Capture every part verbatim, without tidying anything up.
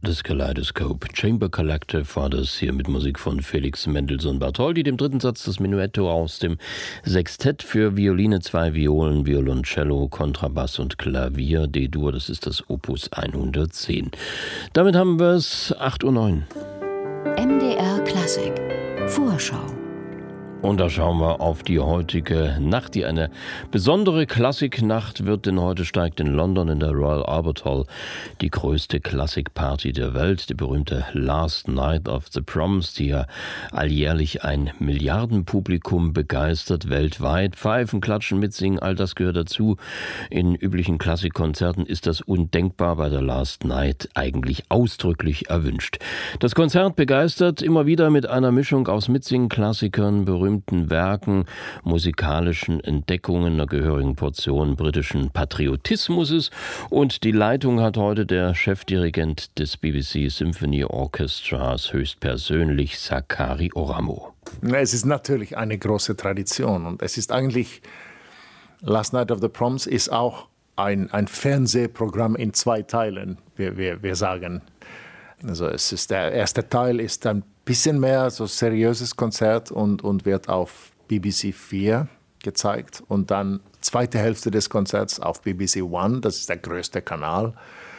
Das Kaleidoskop Chamber Collective war das hier mit Musik von Felix Mendelssohn Bartholdy, dem dritten Satz des Menuetto aus dem Sextett für Violine, zwei Violen, Violoncello, Kontrabass und Klavier D-Dur. Das ist das Opus hundertzehn. Damit haben wir es acht Uhr neun. M D R Klassik Vorschau. Und da schauen wir auf die heutige Nacht, die eine besondere Klassiknacht wird, denn heute steigt in London in der Royal Albert Hall die größte Klassikparty der Welt, die berühmte Last Night of the Proms, die ja alljährlich ein Milliardenpublikum begeistert weltweit. Pfeifen, klatschen, mitsingen, all das gehört dazu. In üblichen Klassikkonzerten ist das undenkbar, bei der Last Night eigentlich ausdrücklich erwünscht. Das Konzert begeistert immer wieder mit einer Mischung aus Mitsingen-Klassikern, berühmten Werken, musikalischen Entdeckungen, einer gehörigen Portion britischen Patriotismus. Und die Leitung hat heute der Chefdirigent des B B C Symphony Orchestras höchstpersönlich, Sakari Oramo. Es ist natürlich eine große Tradition und es ist eigentlich, Last Night of the Proms ist auch ein, ein Fernsehprogramm in zwei Teilen, wir, wir, wir sagen. Also es ist der erste Teil ist ein bisschen mehr so seriöses Konzert und, und wird auf B B C vier gezeigt. Und dann zweite Hälfte des Konzerts auf B B C One, das ist der größte Kanal.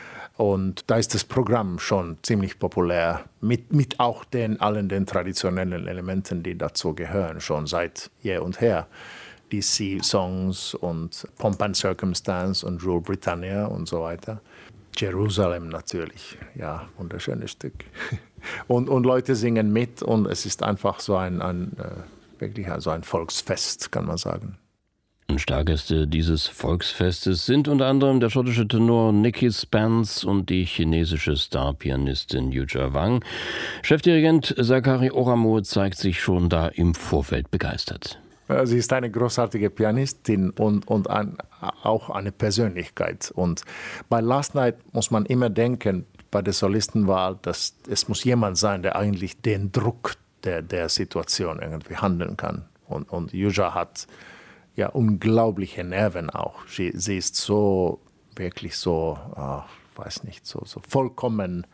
Und da ist das Programm schon ziemlich populär, mit, mit auch den, allen den traditionellen Elementen, die dazu gehören, schon seit je und her. D C-Songs und Pomp and Circumstance und Rule Britannia und so weiter. Jerusalem natürlich, ja, wunderschönes Stück. Und, und Leute singen mit und es ist einfach so ein, ein äh, wirklich so ein Volksfest, kann man sagen. Stargäste dieses Volksfestes sind unter anderem der schottische Tenor Nicky Spence und die chinesische Star-Pianistin Yuja Wang. Chefdirigent Sakari Oramo zeigt sich schon da im Vorfeld begeistert. Sie ist eine großartige Pianistin und, und ein, auch eine Persönlichkeit. Und bei Last Night muss man immer denken, bei der Solistenwahl, dass es muss jemand sein, der eigentlich den Druck der, der Situation irgendwie handeln kann. Und, und Yuja hat ja unglaubliche Nerven auch. Sie, sie ist so, wirklich so, oh, weiß nicht, so, so vollkommen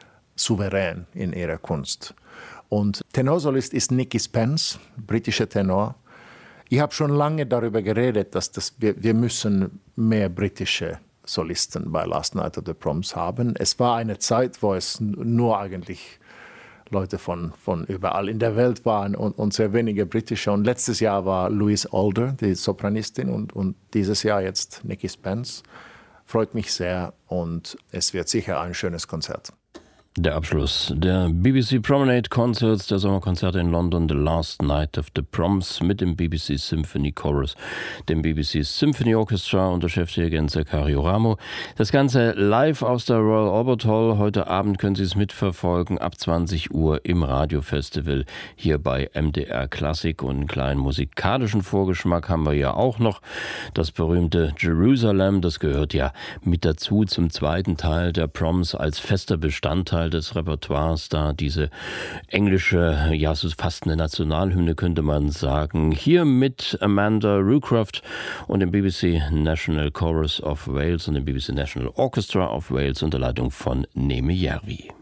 souverän in ihrer Kunst. Und Tenorsolist ist Nicky Spence, britischer Tenor. Ich habe schon lange darüber geredet, dass das, wir, wir müssen mehr britische Solisten bei Last Night of the Proms haben. Es war eine Zeit, wo es nur eigentlich Leute von, von überall in der Welt waren und, und sehr wenige britische. Und letztes Jahr war Louise Alder, die Sopranistin, und, und dieses Jahr jetzt Nicky Spence. Freut mich sehr und es wird sicher ein schönes Konzert. Der Abschluss der B B C Promenade Concerts, der Sommerkonzerte in London, The Last Night of the Proms mit dem B B C Symphony Chorus, dem B B C Symphony Orchestra und der Chefdirigent Sakari Oramo. Das Ganze live aus der Royal Albert Hall. Heute Abend können Sie es mitverfolgen, ab zwanzig Uhr im Radiofestival hier bei M D R Klassik. Und einen kleinen musikalischen Vorgeschmack haben wir ja auch noch. Das berühmte Jerusalem, das gehört ja mit dazu zum zweiten Teil der Proms als fester Bestandteil des Repertoires, da diese englische, ja, es ist fast eine Nationalhymne, könnte man sagen. Hier mit Amanda Rucroft und dem B B C National Chorus of Wales und dem B B C National Orchestra of Wales unter Leitung von Neme Järvi.